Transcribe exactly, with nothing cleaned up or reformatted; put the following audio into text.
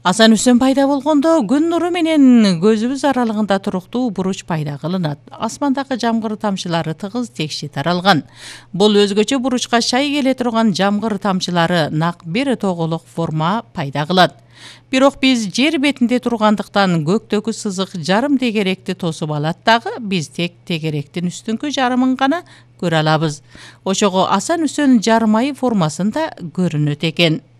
Асан Үсөн пайда болгондо күн нуру менен көзүбүз аралыгында туруктуу буруч пайда кылынат. Асмандагы жамгыр тамчылары тыгыз текши таралган. Бул өзгөчө буручка шай келе турган жамгыр тамчылары нак бир тоголок форма пайда кылат. Бирок биз жер бетинде тургандыктан көктөгү сызык жарым тегеректи тосуп алат дагы, биз тек тегеректин үстүңкү жарымын гана көрө алабыз. Ошого Асан Үсөн жарым ай формасында көрүнөт экен.